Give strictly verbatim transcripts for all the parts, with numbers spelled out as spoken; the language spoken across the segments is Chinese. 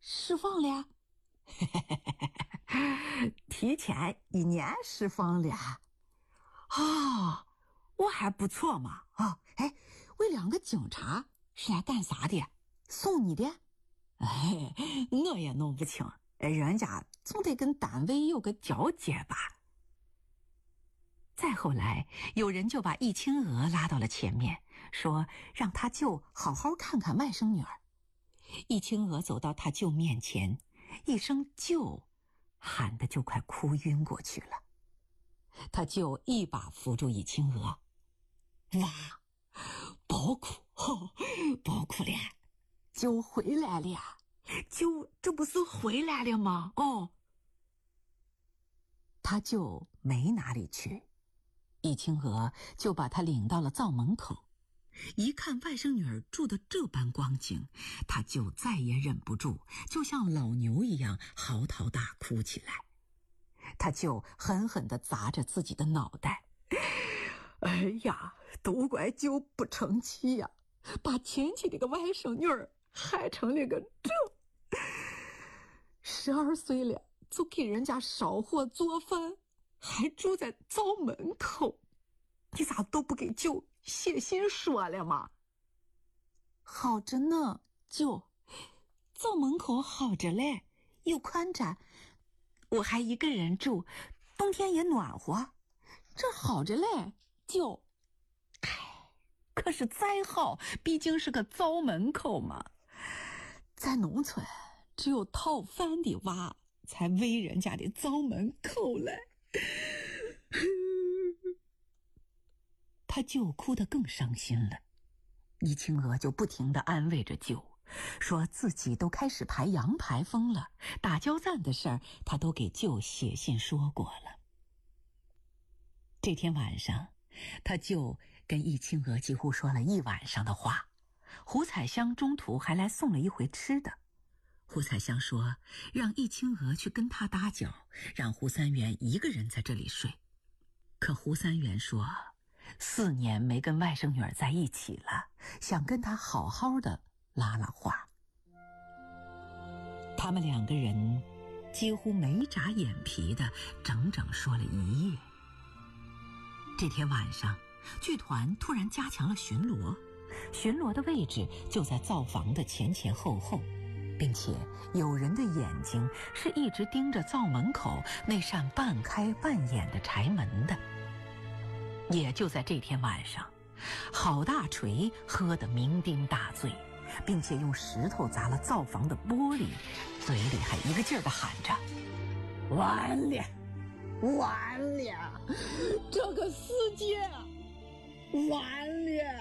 释放了？ 提前一年释放了。 啊，我还不错嘛。啊，哎，为两个警察是来干啥的？送你的？ 哎，我也弄不清，人家总得跟单位有个交接吧。 再后来，有人就把易清娥拉到了前面，说让他舅好好看看外甥女儿。易清娥走到他舅面前，一声舅喊得就快哭晕过去了。他舅一把扶住易清娥， 哇，别哭，哦，别哭了，舅回来了，舅这不是回来了吗？哦， 他舅没哪里去，易清娥就把他领到了灶门口。一看外甥女儿住的这般光景，他就再也忍不住，就像老牛一样嚎啕大哭起来。他就狠狠地砸着自己的脑袋， 哎呀，都怪舅不成器呀，把亲戚这个外甥女儿害成了个这，十二岁了就给人家烧火做饭，还住在灶门口，你咋都不给舅写信说了吗？ 好着呢，舅，灶门口好着嘞，有宽展，我还一个人住，冬天也暖和，这好着嘞，舅。 唉，可是再好，毕竟是个灶门口嘛，在农村只有讨饭的娃才为人家的灶门口嘞。 他舅哭得更伤心了，易清娥就不停地安慰着舅，说自己都开始排洋牌风了，打交赞的事儿他都给舅写信说过了。这天晚上，他舅跟易清娥几乎说了一晚上的话。胡彩香中途还来送了一回吃的。胡彩香说让易清娥去跟他搭脚，让胡三元一个人在这里睡。可胡三元说四年没跟外甥女儿在一起了，想跟她好好的拉拉话。他们两个人几乎没眨眼皮的整整说了一夜。这天晚上，剧团突然加强了巡逻，巡逻的位置就在灶房的前前后后，并且有人的眼睛是一直盯着灶门口那扇半开半掩的柴门的。也就在这天晚上，郝大锤喝得酩酊大醉，并且用石头砸了灶房的玻璃，嘴里还一个劲儿地喊着： 完了，完了，这个世界完了。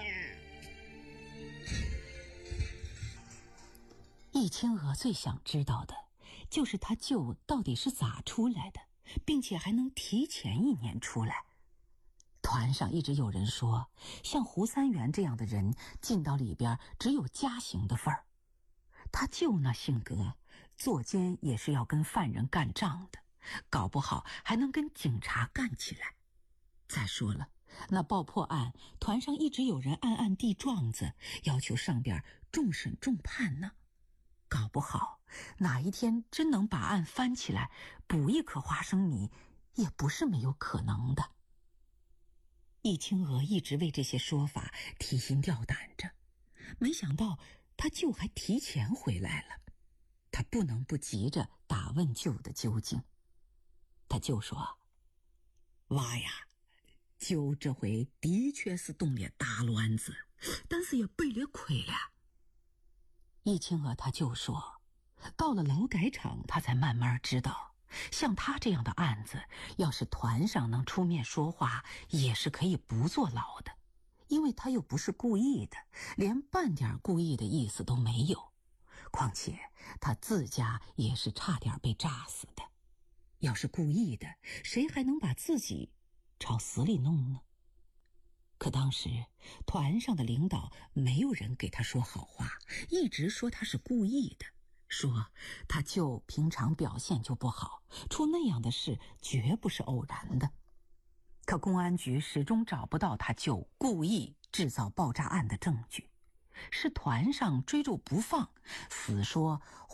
易清娥最想知道的就是他舅到底是咋出来的，并且还能提前一年出来。团上一直有人说，像胡三元这样的人进到里边只有加刑的份儿。他舅那性格，坐监也是要跟犯人干仗的，搞不好还能跟警察干起来。再说了，那爆破案团上一直有人暗暗递状子，要求上边重审重判呢。搞不好哪一天真能把案翻起来，补一颗花生米也不是没有可能的。易清娥一直为这些说法提心吊胆着，没想到他舅还提前回来了，他不能不急着打问舅的究竟。他舅说： 娃呀，舅这回的确是动了大乱子，但是也背了亏了。 易清娥他舅说，到了劳改场他才慢慢知道，像他这样的案子，要是团上能出面说话，也是可以不坐牢的，因为他又不是故意的，连半点故意的意思都没有。况且他自家也是差点被炸死的，要是故意的，谁还能把自己朝死里弄呢？可当时团上的领导没有人给他说好话，一直说他是故意的，说他舅平常表现就不好，出那样的事绝不是偶然的。可公安局始终找不到他舅故意制造爆炸案的证据，是团上追逐不放，死说